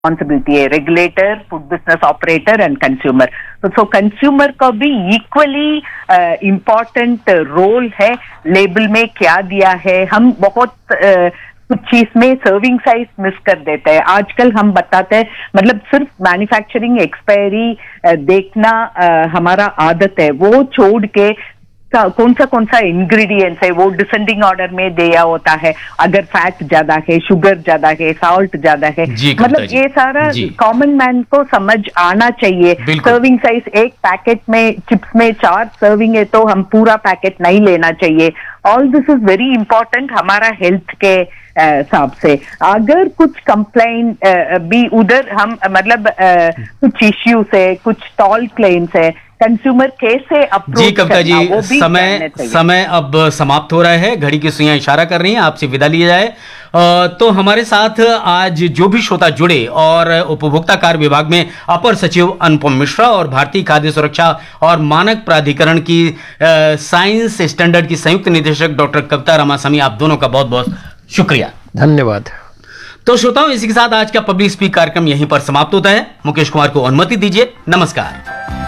Responsibility है, regulator, food business operator and consumer. तो consumer का भी इक्वली इम्पोर्टेंट रोल है। लेबल में क्या दिया है, हम बहुत कुछ चीज में सर्विंग साइज मिस कर देते हैं। आजकल हम बताते हैं, मतलब सिर्फ मैन्युफैक्चरिंग एक्सपायरी देखना हमारा आदत है, वो छोड़ के कौन सा इंग्रेडिएंट्स है वो डिसेंडिंग ऑर्डर में दिया होता है। अगर फैट ज्यादा है, शुगर ज्यादा है, सॉल्ट ज्यादा है, मतलब ये सारा कॉमन मैन को समझ आना चाहिए। सर्विंग साइज एक पैकेट में चिप्स में 4 सर्विंग है तो हम पूरा पैकेट नहीं लेना चाहिए। All this is very important हमारा हेल्थ के हिसाब से। अगर कुछ कंप्लेन भी उधर हम मतलब कुछ इश्यूज है, कुछ टॉल क्लेम्स है, कंज्यूमर कैसे अप्रोच जी कविता जी, समय अब समाप्त हो रहा है, घड़ी की सुइयां इशारा कर रही हैं, आपसे विदा लिया जाए। तो हमारे साथ आज जो भी श्रोता जुड़े और उपभोक्ता कार्य विभाग में अपर सचिव अनुपम मिश्रा और भारतीय खाद्य सुरक्षा और मानक प्राधिकरण की साइंस स्टैंडर्ड की संयुक्त निदेशक डॉक्टर कविता रामास्वामी, आप दोनों का बहुत बहुत शुक्रिया, धन्यवाद। तो श्रोताओं, इसी के साथ आज का पब्लिक स्पीक कार्यक्रम यहीं पर समाप्त होता है। मुकेश कुमार को अनुमति दीजिए, नमस्कार।